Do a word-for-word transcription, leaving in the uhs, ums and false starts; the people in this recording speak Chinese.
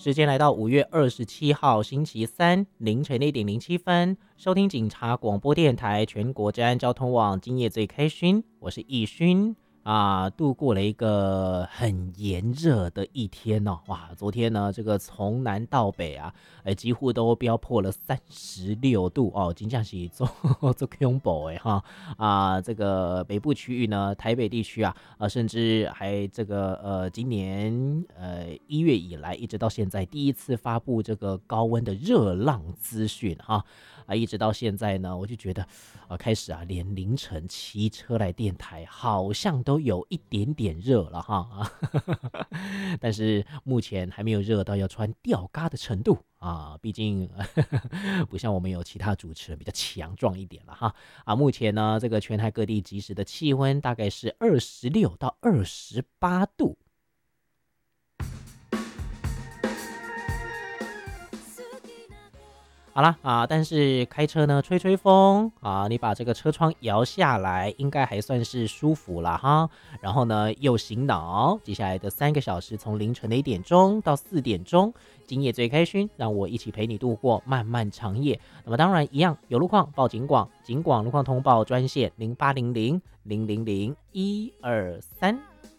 时间来到五月二十七号星期三凌晨一点零七分，收听警察广播电台全国治安交通网，今夜最开心，我是易勋。啊，度过了一个很炎热的一天哦，哇！昨天呢，这个从南到北啊，呃，几乎都飙破了三十六度哦，真的是做做恐怖哎哈啊！这个北部区域呢，台北地区啊，呃，甚至还这个呃，今年呃一月以来一直到现在第一次发布这个高温的热浪资讯哈。啊，一直到现在呢，我就觉得，呃，开始啊，连凌晨骑车来电台，好像都有一点点热了哈。但是目前还没有热到要穿吊嘎的程度啊，毕竟不像我们有其他主持人比较强壮一点了哈。啊，目前呢，这个全台各地即时的气温大概是二十六到二十八度。好啦啊，但是开车呢，吹吹风啊，你把这个车窗摇下来，应该还算是舒服了哈。然后呢，又醒脑，接下来的三个小时，从凌晨的一点钟到四点钟，今夜最开心，让我一起陪你度过漫漫长夜。那么当然一样，有路况报警广，警广路况通报专线零八零零零零零一二三。